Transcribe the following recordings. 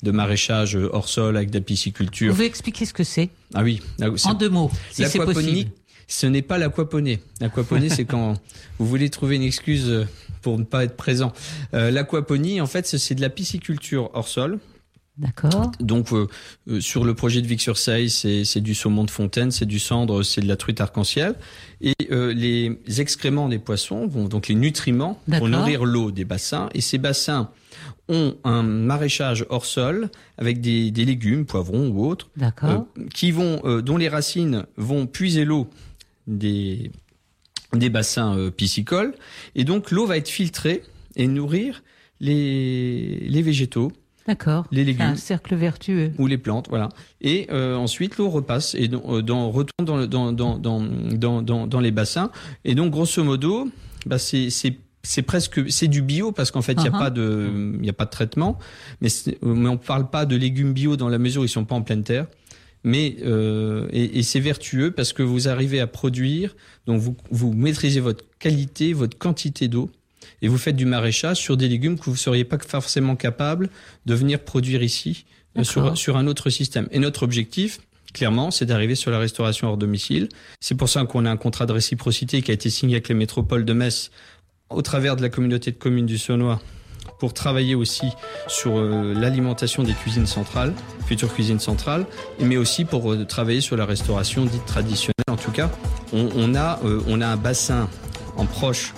de maraîchage hors sol avec de la pisciculture. Vous pouvez expliquer ce que c'est? Ah oui. En 2 mots, si c'est possible. Ce n'est pas l'aquaponie. L'aquaponie, c'est quand vous voulez trouver une excuse pour ne pas être présent. L'aquaponie, en fait, c'est de la pisciculture hors sol. D'accord. Donc, sur le projet de Vic-sur-Seille, c'est du saumon de fontaine, c'est du cendre, c'est de la truite arc-en-ciel. Et les excréments des poissons, donc les nutriments, vont nourrir l'eau des bassins. Et ces bassins ont un maraîchage hors sol avec des légumes, poivrons ou autres, dont les racines vont puiser l'eau des bassins piscicoles. Et donc, l'eau va être filtrée et nourrir les végétaux. D'accord. Les légumes. Un cercle vertueux. Ou les plantes, voilà. Et ensuite, l'eau repasse et retourne dans les bassins. Et donc, grosso modo, c'est du bio parce qu'en fait, il y a pas de traitement. Mais on parle pas de légumes bio dans la mesure où ils sont pas en pleine terre. Mais et c'est vertueux parce que vous arrivez à produire. Donc, vous maîtrisez votre qualité, votre quantité d'eau. Et vous faites du maraîchage sur des légumes que vous ne seriez pas forcément capable de venir produire ici sur un autre système. Et notre objectif, clairement, c'est d'arriver sur la restauration hors domicile. C'est pour ça qu'on a un contrat de réciprocité qui a été signé avec les métropoles de Metz au travers de la communauté de communes du Saulnois pour travailler aussi sur l'alimentation des cuisines centrales, futures cuisines centrales, mais aussi pour travailler sur la restauration dite traditionnelle. En tout cas, on a un bassin en proche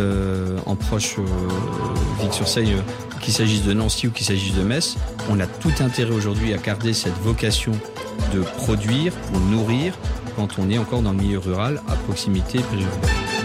Vic-sur-Seille, qu'il s'agisse de Nancy ou qu'il s'agisse de Metz, on a tout intérêt aujourd'hui à garder cette vocation de produire pour nourrir quand on est encore dans le milieu rural à proximité périurbaine.